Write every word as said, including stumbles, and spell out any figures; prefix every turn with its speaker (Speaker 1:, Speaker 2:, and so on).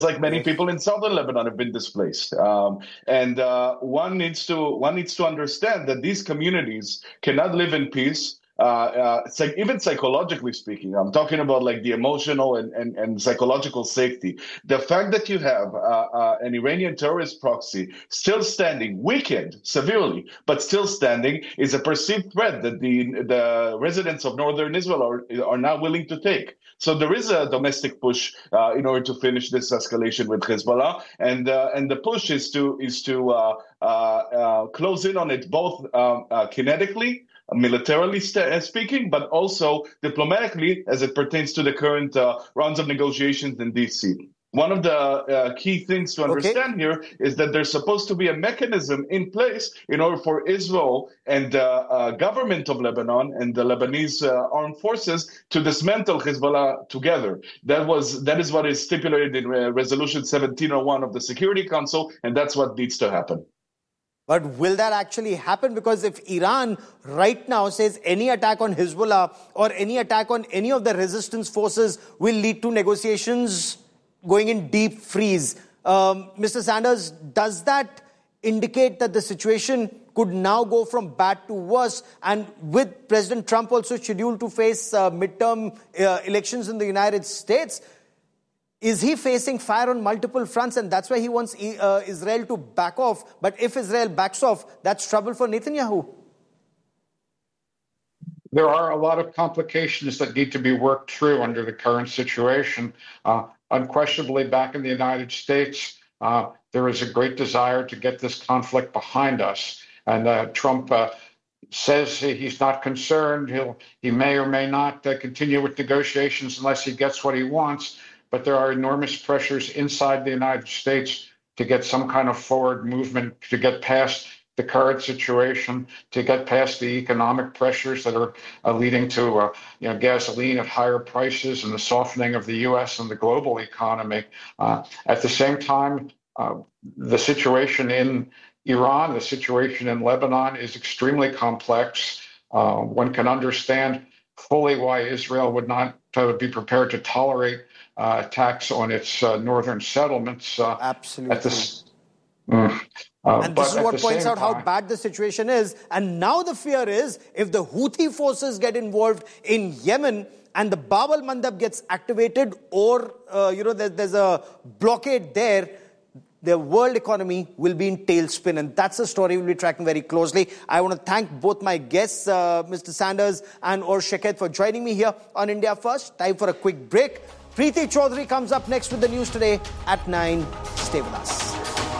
Speaker 1: like many people in southern Lebanon have been displaced. Um, and uh, one needs to one needs to understand that these communities cannot live in peace. Uh, uh, it's like even psychologically speaking, I'm talking about like the emotional and, and, and psychological safety. The fact that you have uh, uh, an Iranian terrorist proxy still standing, weakened severely, but still standing, is a perceived threat that the the residents of northern Israel are are not willing to take. So there is a domestic push uh, in order to finish this escalation with Hezbollah, and uh, and the push is to is to uh, uh, uh, close in on it both um, uh, kinetically, militarily st- speaking, but also diplomatically as it pertains to the current uh, rounds of negotiations in D C. One of the uh, key things to understand okay. here is that there's supposed to be a mechanism in place in order for Israel and the uh, uh, government of Lebanon and the Lebanese uh, armed forces to dismantle Hezbollah together. That was that is what is stipulated in uh, Resolution seventeen oh one of the Security Council, and that's what needs to happen.
Speaker 2: But will that actually happen? Because if Iran right now says any attack on Hezbollah or any attack on any of the resistance forces will lead to negotiations going in deep freeze. Um, Mister Sanders, does that indicate that the situation could now go from bad to worse? And with President Trump also scheduled to face uh, midterm uh, elections in the United States, is he facing fire on multiple fronts? And that's why he wants uh, Israel to back off. But if Israel backs off, that's trouble for Netanyahu.
Speaker 3: There are a lot of complications that need to be worked through under the current situation. Uh, unquestionably, back in the United States, uh, there is a great desire to get this conflict behind us. And uh, Trump uh, says he's not concerned. He'll, he may or may not uh, continue with negotiations unless he gets what he wants. But there are enormous pressures inside the United States to get some kind of forward movement, to get past the current situation, to get past the economic pressures that are uh, leading to uh, you know, gasoline at higher prices and the softening of the U S and the global economy. Uh, at the same time, uh, the situation in Iran, the situation in Lebanon is extremely complex. Uh, one can understand fully why Israel would not uh, be prepared to tolerate uh, attacks on its uh, northern settlements. Uh,
Speaker 2: Absolutely.
Speaker 3: At this, mm, Uh,
Speaker 2: and this is what points out how bad the situation is. And now the fear is, if the Houthi forces get involved in Yemen and the Bab al-Mandab gets activated, or, uh, you know, there, there's a blockade there, the world economy will be in tailspin. And that's a story we'll be tracking very closely. I want to thank both my guests, uh, Mister Sanders and Or Shaked, for joining me here on India First. Time for a quick break. Preeti Chaudhary comes up next with the news today at nine. Stay with us.